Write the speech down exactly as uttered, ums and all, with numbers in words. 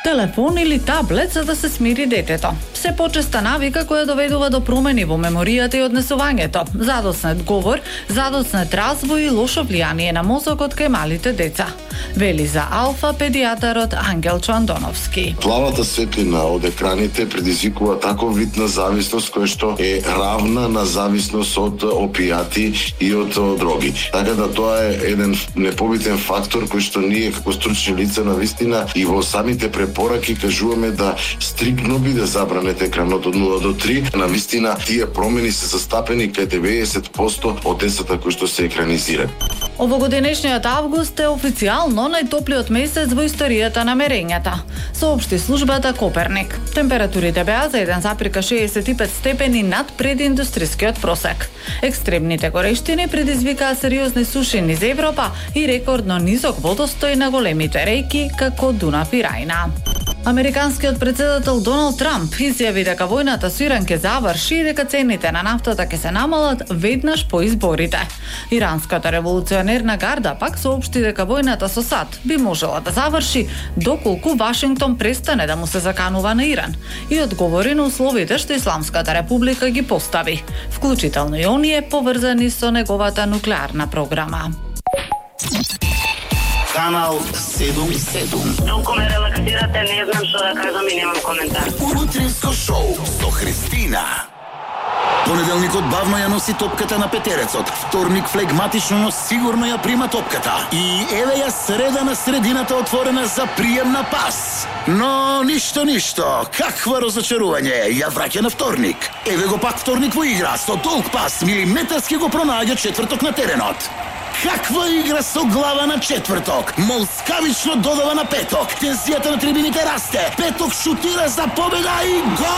телефон или таблет за да се смири детето. Се почеста навика која доведува до промени во меморијата и однесувањето, задоснет говор, задоснет развој и лошо влијание на мозокот кај малите деца. Вели за Алфа педијатарот Ангелчо Андоновски. Плавата светлина од екраните предизвикува таков вид на зависност која што е равна на зависност од опијати и од дроги. Така да тоа е еден непобитен фактор кој што ние како стручни лица на вистина и во самите препораки кажуваме да стриктно биде забранет екранот од нула до три. На вистина тие промени се застапени кај деветдесет проценти од децата кои што се екранизираат. Овогодинешниот август е официјално најтоплиот месец во историјата на мерењата, соопшти службата Коперник. Температурите беа за еден запирка шеесет и пет степени над прединдустрискиот просек. Екстремните горештини предизвикаа сериозни суши низ Европа и рекордно низок водостој на големите реки како Дунав и Рајна. Американскиот председател Доналд Трамп изјави дека војната со Иран ќе заврши и дека цените на нафтата ќе се намалат веднаш по изборите. Иранската револуционерна гарда пак соопшти дека војната со САД би можела да заврши доколку Вашингтон престане да му се заканува на Иран и одговори на условите што Исламската република ги постави, вклучително и оние поврзани со неговата нуклеарна програма. Канал седум и седум. Толку ме релаксирате, не знам што да кажам и немам коментар. Утринско шоу со Христина. Понеделникот бавно ја носи топката на петерецот. Вторник флегматично, но сигурно ја прима топката. И еве ја среда на средината отворена за прием на пас. Но ништо ништо, каква разочарување, ја враќа на вторник. Еве го пак вторник во игра, со долг пас, милиметарски го пронаѓа четврток на теренот. Каква игра со глава на четврток? Молскавично додава на петок. Тензијата на трибините расте. Петок шутира за победа и гол!